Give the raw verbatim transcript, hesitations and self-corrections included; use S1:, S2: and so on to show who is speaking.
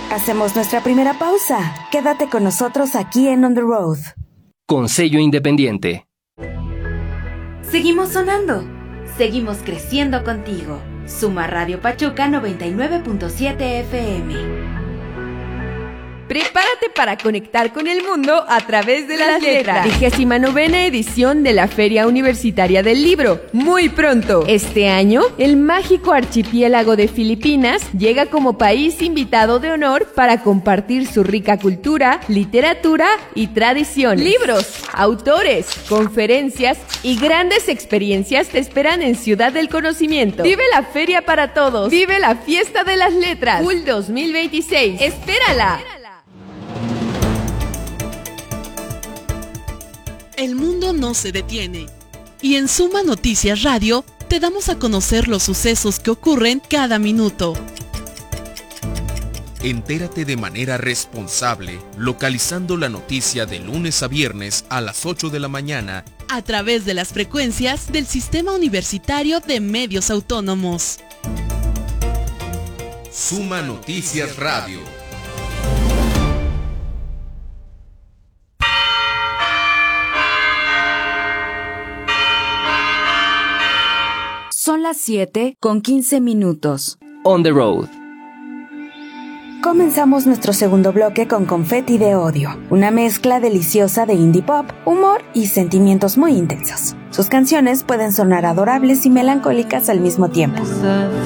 S1: Hacemos nuestra primera pausa. Quédate con nosotros aquí en On The Road.
S2: Con sello independiente.
S3: Seguimos sonando. Seguimos creciendo contigo. Suma Radio Pachuca noventa y nueve punto siete F M.
S4: Prepárate para conectar con el mundo a través de las letras. Vigésima novena edición de la Feria Universitaria del Libro. Muy pronto. Este año, el mágico archipiélago de Filipinas llega como país invitado de honor para compartir su rica cultura, literatura y tradiciones. Libros, autores, conferencias y grandes experiencias te esperan en Ciudad del Conocimiento. Vive la feria para todos. Vive la fiesta de las letras. U L dos mil veintiséis. ¡Espérala!
S5: El mundo no se detiene. Y en Suma Noticias Radio te damos a conocer los sucesos que ocurren cada minuto.
S6: Entérate de manera responsable, localizando la noticia de lunes a viernes a las ocho de la mañana
S5: a través de las frecuencias del Sistema Universitario de Medios Autónomos.
S6: Suma Noticias Radio.
S1: Son las siete con quince minutos.
S2: On the Road.
S1: Comenzamos nuestro segundo bloque con Confetti de Odio, una mezcla deliciosa de indie pop, humor y sentimientos muy intensos. Sus canciones pueden sonar adorables y melancólicas al mismo tiempo.